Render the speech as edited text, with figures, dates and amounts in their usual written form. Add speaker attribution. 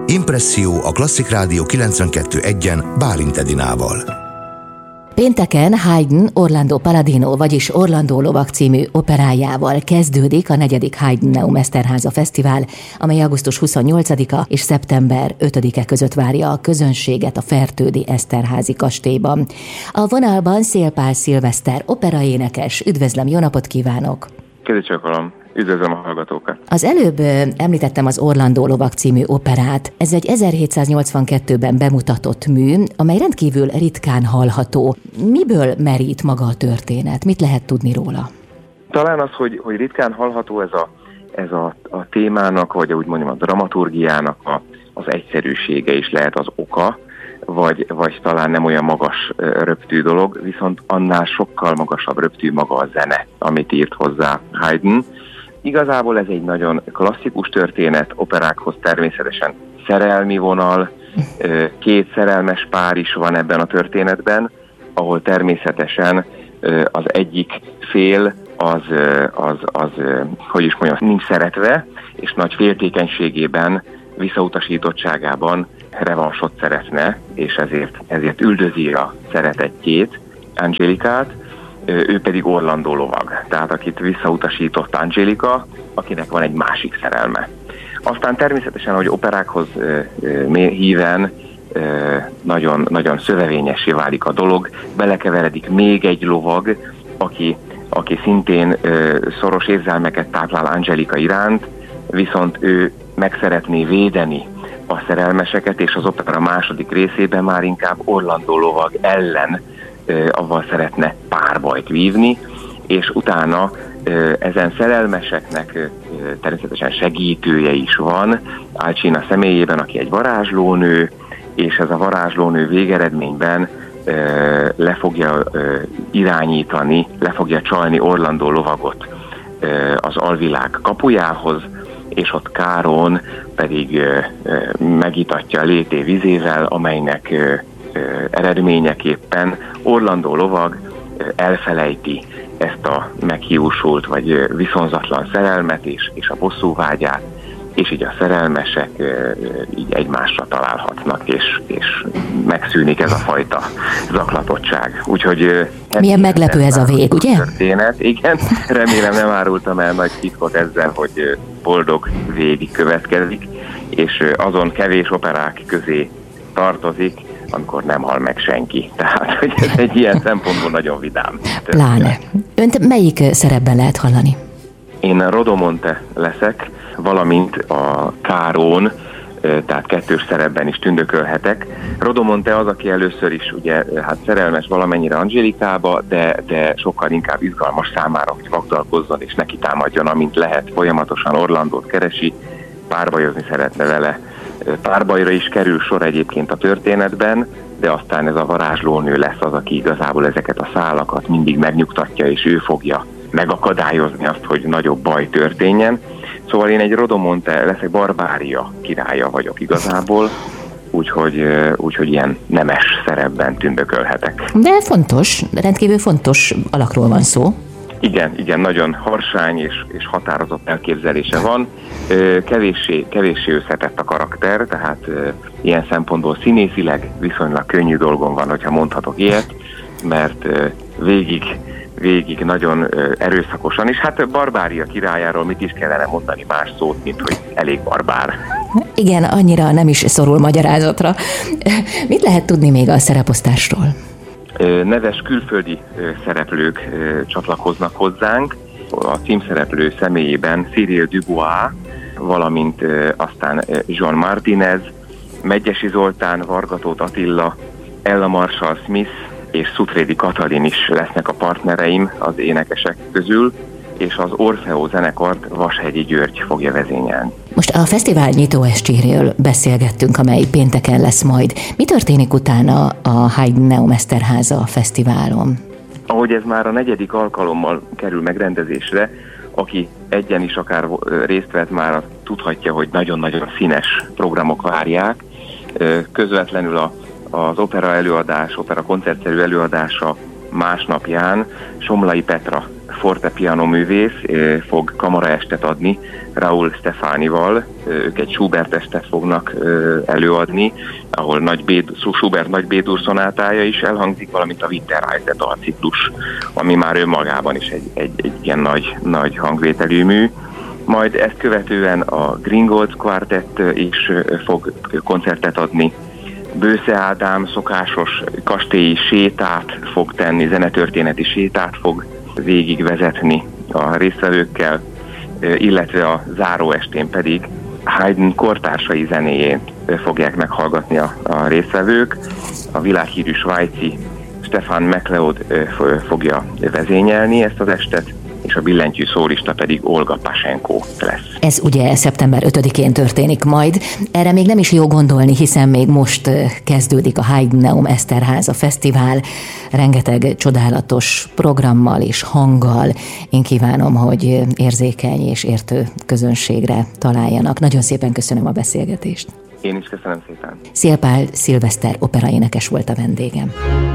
Speaker 1: Impresszió a Klasszik Rádió 92.1-en Bálint Edinával.
Speaker 2: Pénteken Haydn Orlando Palladino, vagyis Orlandó lovag című operájával kezdődik a 4. Haydn Eszterháza Fesztivál, amely augusztus 28-a és szeptember 5-e között várja a közönséget a Fertődi Eszterházi kastélyban. A vonalban Szél Pál Szilveszter, operaénekes. Üdvözlöm, jó napot kívánok!
Speaker 3: Kedves üdvözlöm a hallgatókat!
Speaker 2: Az előbb említettem az Orlandó lovag című operát. Ez egy 1782-ben bemutatott mű, amely rendkívül ritkán hallható. Miből merít maga a történet? Mit lehet tudni róla?
Speaker 3: Talán az, hogy ritkán hallható ez a témának, vagy úgy mondjam, a dramaturgiának az egyszerűsége is lehet az oka, vagy talán nem olyan magas röptű dolog, viszont annál sokkal magasabb röptű maga a zene, amit írt hozzá Haydn. Igazából ez egy nagyon klasszikus történet, operákhoz természetesen szerelmi vonal, két szerelmes pár is van ebben a történetben, ahol természetesen az egyik fél az hogy is mondjam, nincs szeretve, és nagy féltékenységében, visszautasítottságában revansot szeretne, és ezért üldözi a szeretettjét, Angelikát, ő pedig Orlandó lovag, tehát akit visszautasított Angelika, akinek van egy másik szerelme. Aztán természetesen, hogy operákhoz híven nagyon, nagyon szövevényessé válik a dolog, belekeveredik még egy lovag, aki szintén szoros érzelmeket táplál Angelika iránt, viszont ő meg szeretné védeni a szerelmeseket, és az opera második részében már inkább Orlandó lovag ellen avval szeretne párbajt vívni, és utána ezen szerelmeseknek természetesen segítője is van, Alcina személyében, aki egy varázslónő, és ez a varázslónő végeredményben le fogja irányítani, le fogja csalni Orlandó lovagot az alvilág kapujához, és ott Káron pedig megitatja a lété vizével, amelynek eredményeképpen Orlandó lovag elfelejti ezt a meghiúsult vagy viszonzatlan szerelmet és a bosszúvágyát, és így a szerelmesek így egymásra találhatnak, és megszűnik ez a fajta zaklatottság. Úgyhogy
Speaker 2: milyen meglepő ez a vég, ugye?
Speaker 3: Történet. Igen, remélem nem árultam el nagy titkot ezzel, hogy boldog vég következik, és azon kevés operák közé tartozik, amikor nem hal meg senki. Tehát, hogy ez egy ilyen szempontból nagyon vidám.
Speaker 2: Pláne. Önt melyik szerepben lehet hallani?
Speaker 3: Én Rodomonte leszek, valamint a Kárón, tehát kettős szerepben is tündökölhetek. Rodomonte az, aki először is ugye hát szerelmes valamennyire Angelikába, de sokkal inkább izgalmas számára, hogy vagdalkozzon és neki támadjon, amint lehet. Folyamatosan Orlandót keresi, párbajozni szeretne vele. Párbajra is kerül sor egyébként a történetben, de aztán ez a varázslónő lesz az, aki igazából ezeket a szálakat mindig megnyugtatja, és ő fogja megakadályozni azt, hogy nagyobb baj történjen. Szóval én egy Rodomonte leszek, Barbária királya vagyok igazából, úgyhogy ilyen nemes szerepben tündökölhetek.
Speaker 2: De fontos, rendkívül fontos alakról van szó.
Speaker 3: Igen, nagyon harsány és határozott elképzelése van. Kevéssé összetett a karakter, tehát ilyen szempontból színészileg viszonylag könnyű dolgom van, hogyha mondhatok ilyet, mert végig nagyon erőszakosan, és hát Barbária királyáról mit is kellene mondani más szót, mint hogy elég barbár.
Speaker 2: Igen, annyira nem is szorul magyarázatra. Mit lehet tudni még a szereposztásról?
Speaker 3: Neves külföldi szereplők csatlakoznak hozzánk. A címszereplő személyében Cyril Dubois, valamint aztán John Martinez, Medgyessy Zoltán, Vargatót Attila, Ella Marshall Smith és Szutrédi Katalin is lesznek a partnereim az énekesek közül, és az Orfeó zenekart Vashegyi György fogja vezényelni.
Speaker 2: Most a fesztivál nyitóestéről beszélgettünk, amely pénteken lesz majd. Mi történik utána a Haydn Eszterháza Fesztiválon?
Speaker 3: Ahogy ez már a 4. alkalommal kerül megrendezésre, aki egyen is akár részt vett, már tudhatja, hogy nagyon-nagyon színes programok várják. Közvetlenül az opera koncertszerű előadása másnapján Somlai Petra fortepiano művész fog kamaraestet adni Raúl Stefánival. Ők egy Schubert estet fognak előadni, ahol Schubert nagy B-dur szonátája is elhangzik, valamint a Winterreise dalciklus, ami már önmagában is egy ilyen nagy hangvételű mű. Majd ezt követően a Gringolds Quartett is fog koncertet adni. Bősze Ádám szokásos kastélyi sétát fog tenni, zenetörténeti sétát fog végigvezetni a résztvevőkkel, illetve a záróestén pedig Haydn kortársai zenéjét fogják meghallgatni a résztvevők. A világhírű svájci Stefan McLeod fogja vezényelni ezt az estet, és a billentyű szólista pedig Olga Pasenko lesz.
Speaker 2: Ez ugye szeptember 5-én történik majd. Erre még nem is jó gondolni, hiszen még most kezdődik a Haydn Eszterháza Fesztivál, rengeteg csodálatos programmal és hanggal. Én kívánom, hogy érzékeny és értő közönségre találjanak. Nagyon szépen köszönöm a beszélgetést.
Speaker 3: Én is köszönöm szépen.
Speaker 2: Szél Pál Szilveszter operaénekes volt a vendégem.